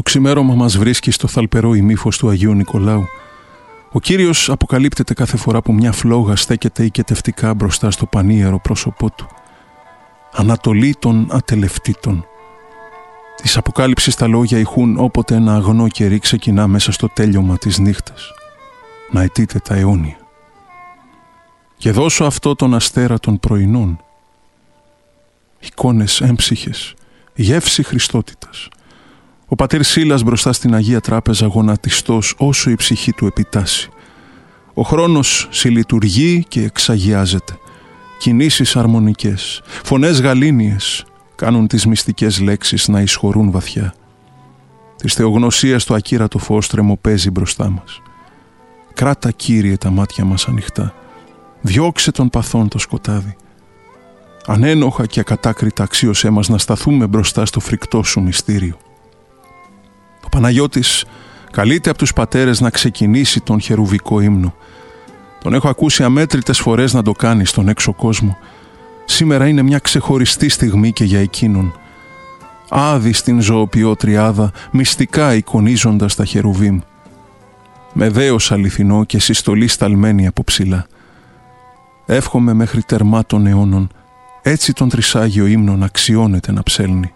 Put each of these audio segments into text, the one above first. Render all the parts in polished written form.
ξημέρωμα μας βρίσκει στο θαλπερό ημίφος του Αγίου Νικολάου. Ο Κύριος αποκαλύπτεται κάθε φορά που μια φλόγα στέκεται οικετευτικά μπροστά στο πανίερο πρόσωπό του. Ανατολή των ατελευτήτων. Της αποκάλυψης τα λόγια ηχούν όποτε ένα αγνό κερί ξεκινά μέσα στο τέλειωμα της νύχτας. Να αιτείται τα αιώνια. Και δώσω αυτό τον αστέρα των πρωινών. Εικόνες έμψυχες, γεύση Χριστότητας. Ο πατήρ Σίλας μπροστά στην Αγία Τράπεζα γονατιστός όσο η ψυχή του επιτάσσει. Ο χρόνος συλλειτουργεί και εξαγιάζεται. Κινήσεις αρμονικές, φωνές γαλήνιες κάνουν τις μυστικές λέξεις να εισχωρούν βαθιά. Της θεογνωσίας το ακύρατο φως τρεμοπαίζει μπροστά μας. Κράτα, Κύριε, τα μάτια μας ανοιχτά. Διώξε των παθών το σκοτάδι. Ανένοχα και ακατάκριτα αξίωσέ μας να σταθούμε μπροστά στο φρικτό σου μυστήριο. Ο Παναγιώτης καλείται από τους πατέρες να ξεκινήσει τον χερουβικό ύμνο. Τον έχω ακούσει αμέτρητες φορές να το κάνει στον έξω κόσμο. Σήμερα είναι μια ξεχωριστή στιγμή και για εκείνον. Άδει στην ζωοποιό τριάδα, μυστικά εικονίζοντας τα χερουβίμ. Με δέος αληθινό και συστολή σταλμένη από ψηλά. Εύχομαι μέχρι τερμά των αιώνων, έτσι τον τρισάγιο ύμνο να αξιώνεται να ψέλνει.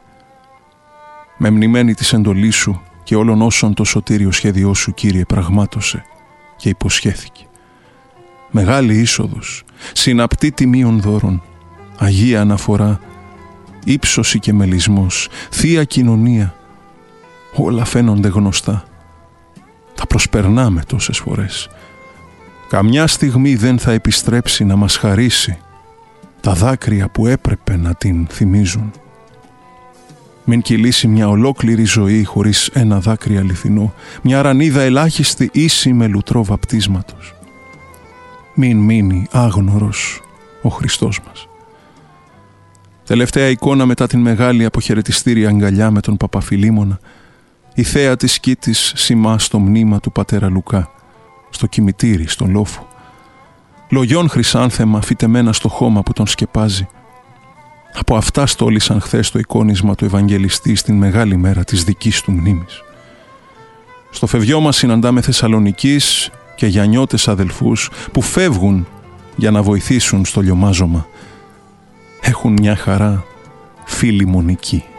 Με μνημένη της εντολής σου και όλων όσων το σωτήριο σχέδιό σου, Κύριε, πραγμάτωσε και υποσχέθηκε. Μεγάλη είσοδος, συναπτή τιμίων δώρων, Αγία αναφορά, ύψωση και μελισμός, θεία κοινωνία, όλα φαίνονται γνωστά. Τα προσπερνάμε τόσες φορές. Καμιά στιγμή δεν θα επιστρέψει να μας χαρίσει τα δάκρυα που έπρεπε να την θυμίζουν. Μην κυλήσει μια ολόκληρη ζωή χωρίς ένα δάκρυ αληθινό, μια ρανίδα ελάχιστη ίση με λουτρό βαπτίσματος. Μην μείνει άγνωρος ο Χριστός μας. Τελευταία εικόνα μετά την μεγάλη αποχαιρετιστήρια αγκαλιά με τον Παπαφιλίμωνα, η θέα της σκήτης σημά στο μνήμα του πατέρα Λουκά, στο κημητήρι, στον λόφο. Λογιών χρυσάνθεμα φυτεμένα στο χώμα που τον σκεπάζει. Από αυτά στόλισαν χθες το εικόνισμα του Ευαγγελιστή στην μεγάλη μέρα της δικής του μνήμης. Στο φευγιό μας συναντάμε Θεσσαλονικής και γιαννιώτες αδελφούς που φεύγουν για να βοηθήσουν στο λιωμάζωμα. Έχουν μια χαρά φιλιμονική.